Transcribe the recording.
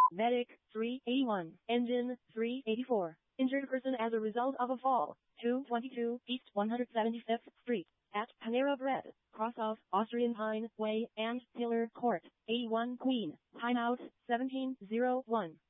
Medic, 381. Engine, 384. Injured person as a result of a fall. 222 East 175th Street. At Panera Bread, cross of Austrian Pine Way and Taylor Court. 81 Queen. Timeout, 1701.